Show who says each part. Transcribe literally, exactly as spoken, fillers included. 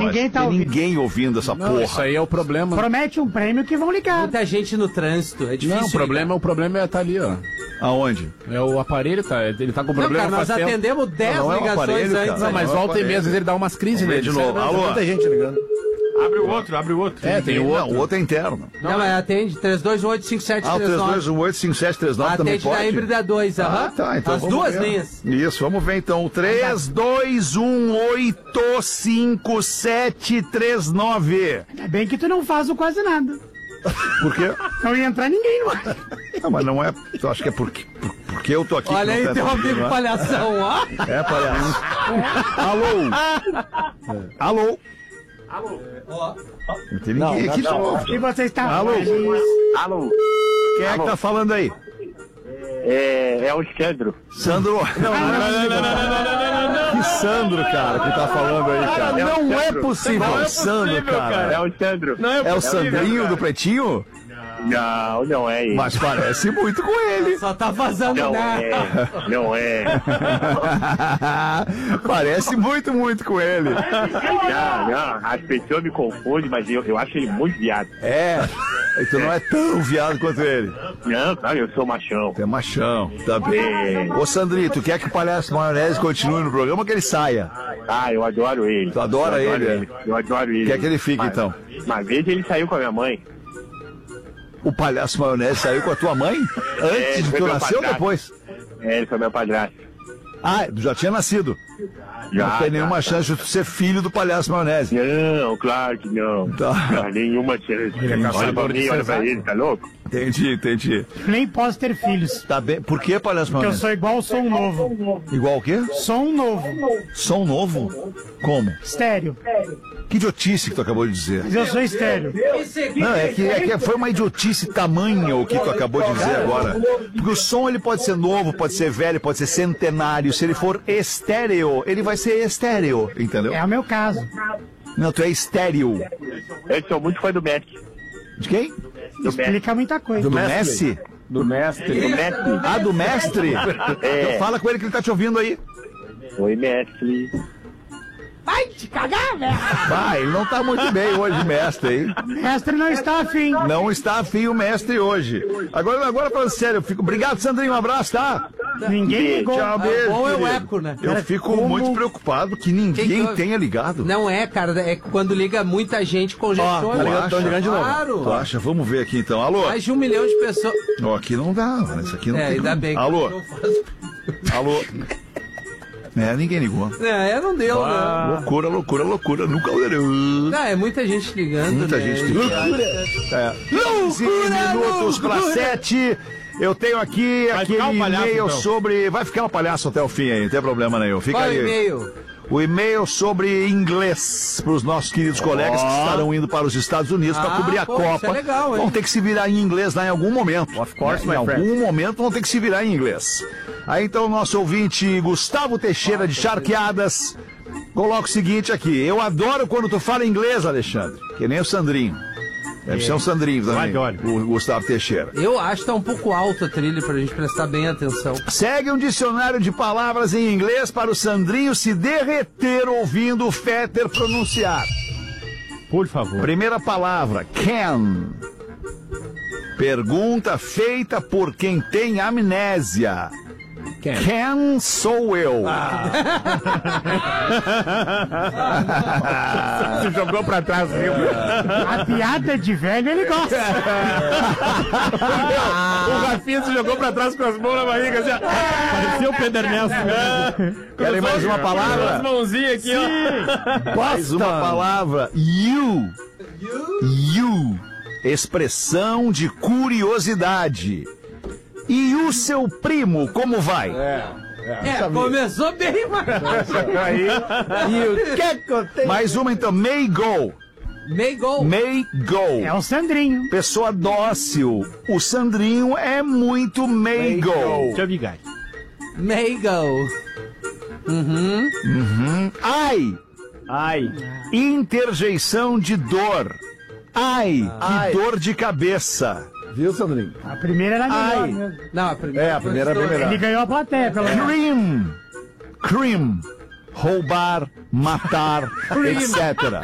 Speaker 1: Ninguém tá
Speaker 2: Tem
Speaker 1: ouvindo.
Speaker 2: ninguém ouvindo essa
Speaker 3: Não,
Speaker 2: porra.
Speaker 3: isso aí é o problema.
Speaker 1: Promete um prêmio que vão ligar.
Speaker 4: Muita gente no trânsito, é difícil.
Speaker 3: Não, o problema, o problema é tá ali, ó.
Speaker 2: Aonde?
Speaker 3: É o aparelho, tá? Ele tá com
Speaker 4: Não,
Speaker 3: problema
Speaker 4: cara, nós
Speaker 3: faz tempo.
Speaker 4: atendemos dez
Speaker 2: Não, não é um
Speaker 4: ligações
Speaker 2: aparelho, cara.
Speaker 4: antes.
Speaker 3: Não, mas
Speaker 2: Não,
Speaker 3: volta e
Speaker 2: aparelho.
Speaker 3: meia, às vezes ele dá umas crises
Speaker 2: Vamos ver
Speaker 3: nele.
Speaker 2: de novo.
Speaker 3: Sério,
Speaker 2: Alô?
Speaker 5: Muita gente ligando.
Speaker 6: Abre o outro, abre o outro.
Speaker 3: É, tem o outro.
Speaker 2: Não, o outro é interno.
Speaker 4: Não, mas atende três dois um oito cinco sete
Speaker 2: Ah, o
Speaker 4: três
Speaker 2: três
Speaker 4: nove.
Speaker 2: dois um oito cinco sete três nove também
Speaker 4: Atende
Speaker 2: pode?
Speaker 4: da híbrida dois, aham.
Speaker 2: Ah, tá, então
Speaker 4: As
Speaker 2: vamos
Speaker 4: duas
Speaker 2: ver.
Speaker 4: linhas.
Speaker 2: Isso, vamos ver então. três dois um oito cinco sete três nove.
Speaker 1: Ainda bem que tu não faz o quase nada.
Speaker 2: Por quê?
Speaker 1: Não ia entrar ninguém no ar.
Speaker 2: Não, mas não é. Eu acho que é porque, por- porque eu tô aqui.
Speaker 4: Olha
Speaker 2: que não
Speaker 4: aí,
Speaker 2: tá
Speaker 4: teu
Speaker 2: entrando,
Speaker 4: amigo
Speaker 2: né?
Speaker 4: palhação, ó.
Speaker 2: É, palhaço. Alô? Alô?
Speaker 4: Ó.
Speaker 2: Não tem ninguém aqui de novo.
Speaker 1: E você está...
Speaker 2: Alô?
Speaker 7: Alô,
Speaker 2: Quem é que tá falando aí?
Speaker 7: é, é o Sandro.
Speaker 2: Sandro. Não, não, não, não, não, não, não. Que Sandro, cara, que tá falando aí, cara. Não é possível.
Speaker 6: Não é
Speaker 2: Sandro,
Speaker 6: possível,
Speaker 2: cara.
Speaker 7: É o Sandro.
Speaker 6: Não
Speaker 2: É o Sandrinho do Pretinho?
Speaker 7: Não, não é ele.
Speaker 2: Mas parece muito com ele.
Speaker 4: Só tá vazando,
Speaker 7: Não
Speaker 4: né?
Speaker 7: é, não é.
Speaker 2: Parece muito, muito com ele.
Speaker 7: Não, não, as pessoas me confundem, mas eu, eu acho ele muito viado.
Speaker 2: É. E tu não é tão viado quanto ele.
Speaker 7: Não, cara, eu sou machão.
Speaker 2: Tu é machão, tá bem.
Speaker 7: É.
Speaker 2: Ô Sandrito, tu quer que o Palhaço Maionese continue no programa ou que ele saia?
Speaker 7: Ah, eu adoro ele.
Speaker 2: Tu adora
Speaker 7: eu adoro
Speaker 2: ele,
Speaker 7: Eu adoro ele.
Speaker 2: Quer que ele fique,
Speaker 7: Mas-
Speaker 2: então?
Speaker 7: Uma vez ele saiu com a minha mãe.
Speaker 2: O Palhaço Maionese saiu com a tua mãe? Antes
Speaker 7: É,
Speaker 2: de
Speaker 7: foi
Speaker 2: tu
Speaker 7: meu
Speaker 2: nascer ou
Speaker 7: padrasto.
Speaker 2: depois?
Speaker 7: É, ele foi meu padrasto.
Speaker 2: Ah, tu já tinha nascido.
Speaker 7: Já,
Speaker 2: não tem
Speaker 7: já,
Speaker 2: nenhuma
Speaker 7: já.
Speaker 2: chance de tu ser filho do Palhaço Maionese.
Speaker 7: Não, claro que não.
Speaker 2: Tá.
Speaker 7: Não, nenhuma chance. Olha pra mim, olha pra ele, tá louco?
Speaker 2: Entendi, entendi.
Speaker 1: Nem posso ter filhos.
Speaker 2: Tá bem. Por que Palhaço
Speaker 1: Porque eu
Speaker 2: Maionese?
Speaker 1: sou igual som novo.
Speaker 2: Igual o quê?
Speaker 1: Som novo.
Speaker 2: Som novo? Como?
Speaker 1: Estéreo.
Speaker 2: Que idiotice que tu acabou de dizer.
Speaker 1: Mas eu sou estéreo.
Speaker 2: Não, é que, é que foi uma idiotice tamanha o que tu acabou de dizer agora. Porque o som ele pode ser novo, pode ser velho, pode ser centenário. Se ele for estéreo, ele vai ser estéreo, entendeu?
Speaker 1: É o meu caso.
Speaker 2: Não, tu é estéreo.
Speaker 7: Eu sou muito fã do Messi.
Speaker 2: De quem?
Speaker 7: Do Messi.
Speaker 1: Explica muita coisa.
Speaker 2: Do Messi?
Speaker 6: Do mestre.
Speaker 7: Do Messi.
Speaker 2: Ah, do mestre?
Speaker 7: É.
Speaker 2: Então fala com ele que ele tá te ouvindo aí.
Speaker 7: Oi, Messi.
Speaker 1: Vai te cagar, velho.
Speaker 2: Vai, ele não tá muito bem hoje, mestre, hein?
Speaker 1: Mestre não está afim.
Speaker 2: Não está afim o mestre hoje. Agora, agora falando sério, eu fico. Obrigado, Sandrinho, um abraço, tá?
Speaker 1: Ninguém ligou.
Speaker 2: Tchau, beijo.
Speaker 4: bom é o
Speaker 2: querido.
Speaker 4: eco, né?
Speaker 2: Eu
Speaker 1: Cara,
Speaker 2: fico
Speaker 1: como-
Speaker 2: muito preocupado que
Speaker 4: Quem
Speaker 2: ninguém
Speaker 4: que-
Speaker 2: tenha ligado.
Speaker 4: Não é, cara, é quando liga muita gente
Speaker 5: Ó,
Speaker 4: congestiona.
Speaker 5: tá ligando, tão ligando de novo.
Speaker 4: Claro.
Speaker 2: Tu acha? Vamos ver aqui então. Alô?
Speaker 4: Mais de um milhão de pessoas.
Speaker 2: Ó, aqui não dá, mano. Isso aqui não
Speaker 4: É,
Speaker 2: tem
Speaker 4: ainda
Speaker 2: como.
Speaker 4: bem. que
Speaker 2: Alô?
Speaker 4: eu faço-
Speaker 2: Alô? É, ninguém ligou.
Speaker 4: É, não deu, né?
Speaker 2: Loucura, loucura, loucura. Nunca lerei.
Speaker 4: Não, é muita gente ligando,
Speaker 2: Muita
Speaker 4: né?
Speaker 2: gente ligando. É. quinze minutos para sete. Eu tenho aqui
Speaker 6: Vai
Speaker 2: aquele
Speaker 6: ficar um palhaço,
Speaker 2: e-mail
Speaker 6: então.
Speaker 2: sobre. Vai ficar um palhaço até o fim aí, não tem problema nenhum. Fica
Speaker 4: Qual
Speaker 2: aí.
Speaker 4: o e-mail?
Speaker 2: O e-mail sobre inglês para os nossos queridos colegas que estarão indo para os Estados Unidos para
Speaker 4: Ah,
Speaker 2: cobrir a
Speaker 4: pô, isso
Speaker 2: Copa.
Speaker 4: é legal, hein?
Speaker 2: Vão ter que se virar em inglês lá em algum momento.
Speaker 5: Of course,
Speaker 2: Em
Speaker 5: my
Speaker 2: algum
Speaker 5: friend.
Speaker 2: momento vão ter que se virar em inglês. Aí então o nosso ouvinte Gustavo Teixeira de Charqueadas coloca o seguinte aqui. Eu adoro quando tu fala inglês, Alexandre. Que nem o Sandrinho. Deve ser um Sandrinho também.
Speaker 6: adoro.
Speaker 2: O Gustavo Teixeira.
Speaker 4: Eu acho que tá um pouco alta a trilha pra gente prestar bem atenção.
Speaker 2: Segue um dicionário de palavras em inglês para o Sandrinho se derreter ouvindo o Fetter pronunciar.
Speaker 6: Por favor.
Speaker 2: Primeira palavra, can. Pergunta feita por quem tem amnésia. Quem sou eu?
Speaker 6: Se jogou pra trás, viu?
Speaker 1: A piada de velho ele gosta.
Speaker 6: O Rafinha se jogou pra trás com as mãos na barriga, assim, ó. Parecia o Pedernesto.
Speaker 2: Querem mais uma
Speaker 6: As
Speaker 2: palavra?
Speaker 6: mãozinhas aqui, ó.
Speaker 2: Mais uma palavra, you. You. Expressão de curiosidade. E o seu primo, como vai?
Speaker 4: É, começou bem, mas...
Speaker 5: E o que que eu tenho?
Speaker 2: Mais uma então, may go.
Speaker 4: May go.
Speaker 2: May go.
Speaker 1: É o Sandrinho.
Speaker 2: Pessoa dócil. O Sandrinho é muito may go.
Speaker 6: Deixa eu ligar.
Speaker 4: May go. Uhum.
Speaker 2: Ai.
Speaker 5: Ai.
Speaker 2: Interjeição de dor. Ai, que
Speaker 5: Ai.
Speaker 2: dor de cabeça.
Speaker 5: Viu, Sandrinho?
Speaker 1: A primeira era melhor
Speaker 2: Ai.
Speaker 1: mesmo.
Speaker 4: Não, a primeira,
Speaker 5: É, a primeira é bem melhor.
Speaker 1: Ele ganhou a plateia, pelo menos.
Speaker 2: Cream. Cream. Roubar, matar, etcétera.